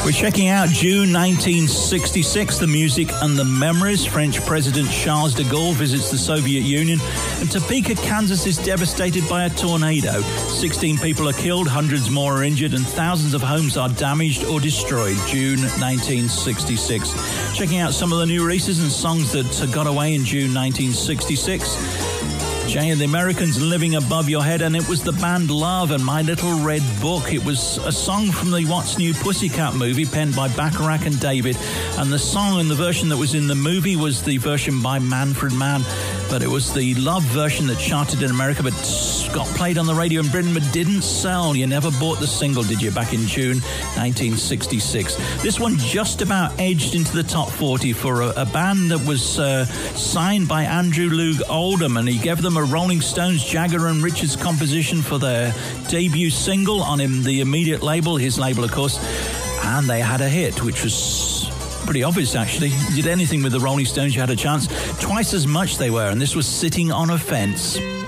We're checking out June 1966, the music and the memories. French President Charles de Gaulle visits the Soviet Union, and Topeka, Kansas is devastated by a tornado. 16 people are killed, hundreds more are injured, and thousands of homes are damaged or destroyed. June 1966. Checking out some of the new releases and songs that got away in June 1966. Jay and the Americans, Living Above Your Head, and it was the band Love and My Little Red Book. It was a song from the What's New Pussycat movie, penned by Bacharach and David, and the song and the version that was in the movie was the version by Manfred Mann, but it was the Love version that charted in America but got played on the radio in Britain but didn't sell. You never bought the single, did you, back in June 1966? This one just about edged into the top 40 for a band that was signed by Andrew Loog Oldham, and he gave them a Rolling Stones, Jagger and Richards composition for their debut single on the immediate label, his label, of course, and they had a hit, which was pretty obvious, actually. You did anything with the Rolling Stones, you had a chance. Twice as much they were, and this was Sitting on a Fence.